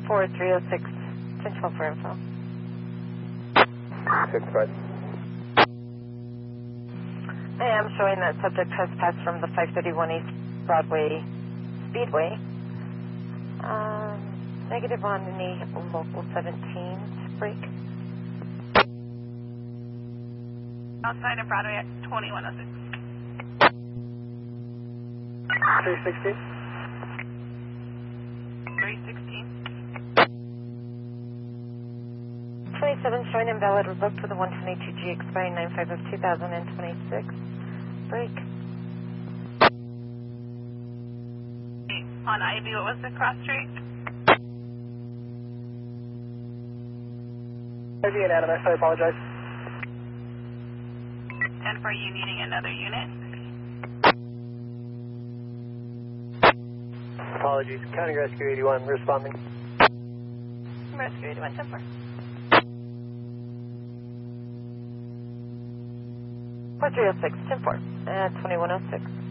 4306, 1012 for info. 6-5. I am showing that subject has passed from the 531 East Broadway Speedway. Negative on any local 17 break. Outside of Broadway at 2106. 316. 316. 27 showing invalid revoked for the 122G expiring 9/5 of 2026. Break. On Ivy, what was the cross street? Ivy and Adam, I apologize. 10 for you needing another unit. Apologies. County Rescue 81, responding. Rescue 81, 10 4. 4306, 10-4, 2106.